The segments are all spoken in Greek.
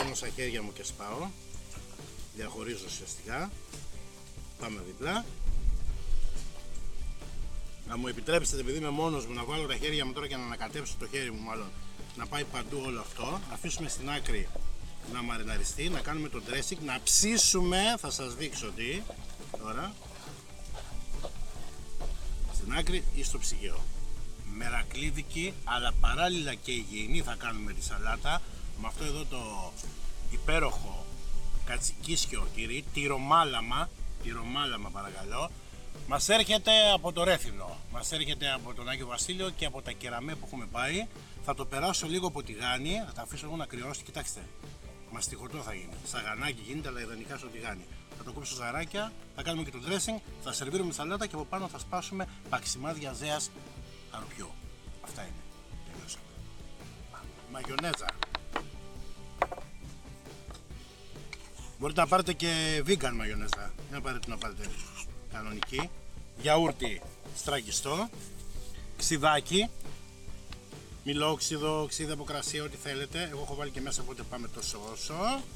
πάνω στα χέρια μου και σπάω. Διαχωρίζω ουσιαστικά. Πάμε διπλά. Να μου επιτρέψετε, επειδή είμαι μόνος μου, να βάλω τα χέρια μου τώρα και να ανακατέψω το χέρι μου, μάλλον να πάει παντού όλο αυτό. Να αφήσουμε στην άκρη να μαριναριστεί, να κάνουμε το dressing, να ψήσουμε. Θα σας δείξω τι τώρα. Στην άκρη ή στο ψυγείο. Μερακλίδικη, αλλά παράλληλα και υγιεινή θα κάνουμε τη σαλάτα με αυτό εδώ το υπέροχο κατσικίσιο τυρί, τυρομάλαμα παρακαλώ. Μας έρχεται από το Ρέθυμνο, μας έρχεται από τον Άγιο Βασίλειο και από τα κεραμέ που έχουμε πάει. Θα το περάσω λίγο από τηγάνι, θα τα αφήσω εγώ να κρυώσει. Κοιτάξτε, μαστιχωτό θα γίνει. Σαγανάκι γίνεται, αλλά ιδανικά στο τηγάνι. Θα το κόψω ζαράκια, θα κάνουμε και το dressing, θα σερβίρουμε σαλάτα και από πάνω θα σπάσουμε παξιμάδια ζέας αρουπιού. Αυτά είναι. Τελειώσαμε. Μαγιονέζα. Μπορείτε να πάρετε και vegan μαγιονέζα. Δεν απαραίτητο να πάρετε κανονική. Γιαούρτι στραγγιστό. Ξιδάκι. Μιλόξιδο, ξίδι από κρασία, ό,τι θέλετε. Εγώ έχω βάλει και μέσα, οπότε πάμε τόσο όσο.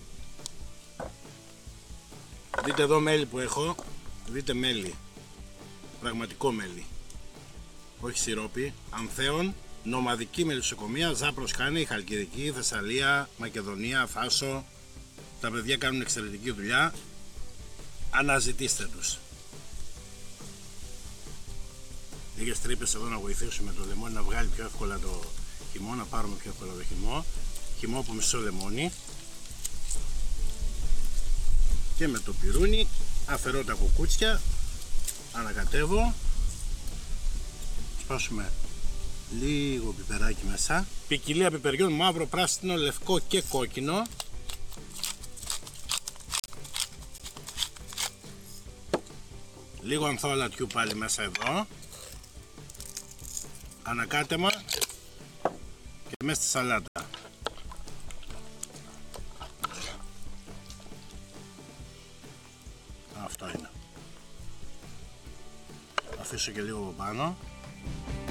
Δείτε εδώ μέλι που έχω. Δείτε μέλι. Πραγματικό μέλι. Όχι σιρόπι. Ανθέων. Νομαδική μελισσοκομεία. Ζάπρος κάνει. Χαλκιδική. Θεσσαλία. Μακεδονία. Θάσο. Τα παιδιά κάνουν εξαιρετική δουλειά. Αναζητήστε τους. Λίγες τρύπες εδώ να βοηθήσουμε το λεμόνι να βγάλει πιο εύκολα το χυμό, να πάρουμε πιο εύκολα το χυμό. Χυμό από μισό λεμόνι. Και με το πυρούνι αφαιρώ τα κουκούτσια, ανακατεύω, σπάσουμε λίγο πιπεράκι μέσα, ποικιλία πιπεριών, μαύρο, πράσινο, λευκό και κόκκινο. Λίγο ανθό αλατιού πάλι μέσα εδώ, ανακάτεμα και μέσα στη σαλάτα. Αυτό είναι. Αφήσω και λίγο από πάνω.